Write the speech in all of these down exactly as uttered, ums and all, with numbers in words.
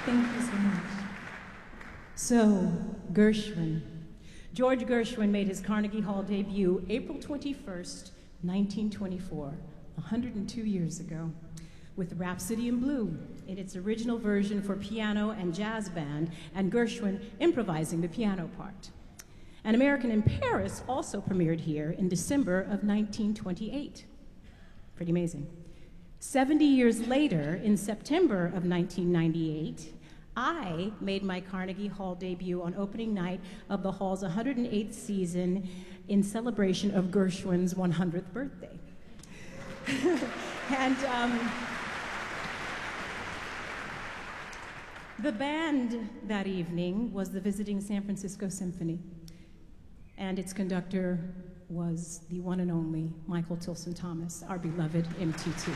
Thank you so much. So, Gershwin. George Gershwin made his Carnegie Hall debut April twenty-first, nineteen twenty-four, one hundred two years ago, with Rhapsody in Blue in its original version for piano and jazz band, and Gershwin improvising the piano part. An American in Paris also premiered here in December of nineteen twenty-eight. Pretty amazing. seventy years later, in September of nineteen ninety-eight, I made my Carnegie Hall debut on opening night of the Hall's one hundred eighth season in celebration of Gershwin's one hundredth birthday. and um, the band that evening was the visiting San Francisco Symphony, and its conductor was the one and only Michael Tilson Thomas, our beloved M T T,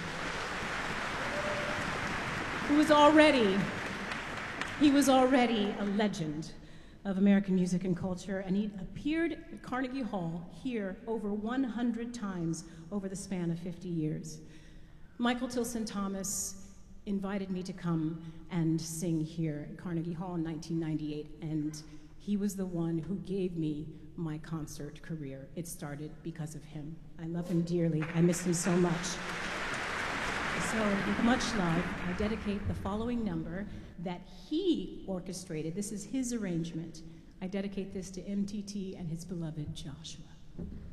who was already He was already a legend of American music and culture, and he appeared at Carnegie Hall here over one hundred times over the span of fifty years. Michael Tilson Thomas invited me to come and sing here at Carnegie Hall in nineteen ninety-eight, and he was the one who gave me my concert career. It started because of him. I love him dearly. I miss him so much. So, with much love, I dedicate the following number that he orchestrated. This is his arrangement. I dedicate this to M T T and his beloved Joshua.